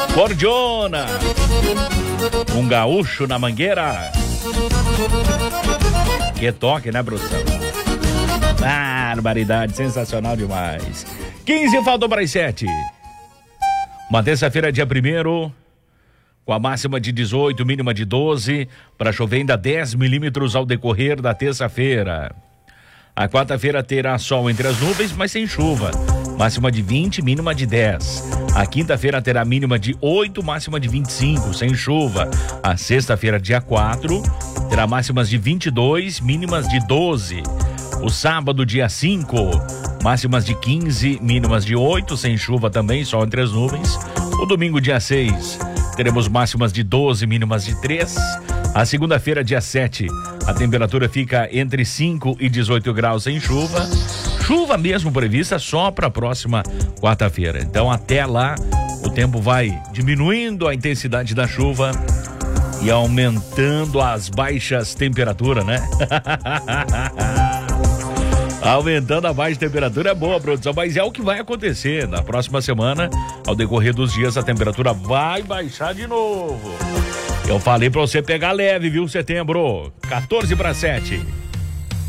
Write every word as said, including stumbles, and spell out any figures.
Cordiona, um gaúcho na mangueira. Que toque, né, produção? Barbaridade, sensacional demais. quinze faltam para as sete. Uma terça-feira, dia primeiro, com a máxima de dezoito, mínima de doze, para chover ainda dez milímetros ao decorrer da terça-feira. A quarta-feira terá sol entre as nuvens, mas sem chuva. Máxima de vinte, mínima de dez. A quinta-feira terá mínima de oito, máxima de vinte e cinco, sem chuva. A sexta-feira, dia quatro, terá máximas de vinte e dois, mínimas de doze. O sábado, dia cinco, máximas de quinze, mínimas de oito, sem chuva também, sol entre as nuvens. O domingo, dia seis, teremos máximas de doze, mínimas de três. A segunda-feira, dia sete, a temperatura fica entre cinco e dezoito graus sem chuva. Chuva mesmo prevista só para a próxima quarta-feira. Então, até lá, o tempo vai diminuindo a intensidade da chuva e aumentando as baixas temperaturas, né? Aumentando a baixa temperatura é boa, produção, mas é o que vai acontecer. Na próxima semana, ao decorrer dos dias, a temperatura vai baixar de novo. Eu falei pra você pegar leve, viu, setembro? quatorze para sete.